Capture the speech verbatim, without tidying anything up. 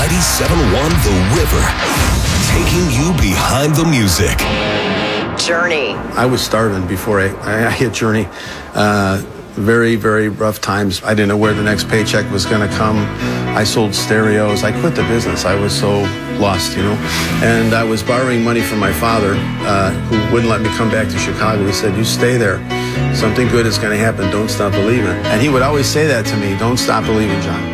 ninety-seven point one The River, taking you behind the music. Journey. I was starving before I, I hit Journey. Uh, very, very rough times. I didn't know where the next paycheck was going to come. I sold stereos. I quit the business. I was so lost, you know. And I was borrowing money from my father, uh, who wouldn't let me come back to Chicago. He said, you stay there. Something good is going to happen. Don't stop believing. And he would always say that to me, don't stop believing, John.